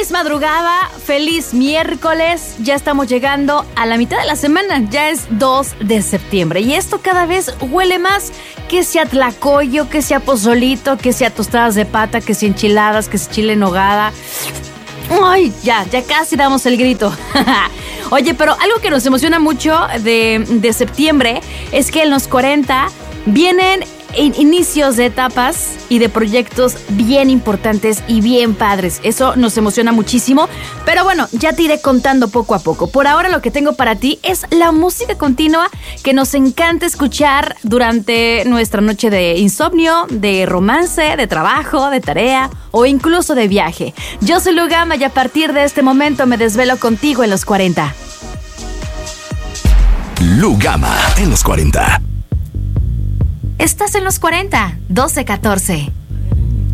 Feliz madrugada, feliz miércoles. Ya estamos llegando a la mitad de la semana. Ya es 2 de septiembre. Y esto cada vez huele más. Que sea tlacoyo, que sea pozolito, que sea tostadas de pata, que sea enchiladas, que sea chile en nogada. Ay, ya casi damos el grito. Oye, pero algo que nos emociona mucho de septiembre es que en los 40 vienen inicios de etapas y de proyectos bien importantes y bien padres. Eso nos emociona muchísimo. Pero bueno, ya te iré contando poco a poco. Por ahora lo que tengo para ti es la música continua que nos encanta escuchar durante nuestra noche de insomnio, de romance, de trabajo, de tarea o incluso de viaje. Yo soy Lu Gama y a partir de este momento me desvelo contigo en los 40. Lu Gama en los 40. Estás en los 40, 12-14.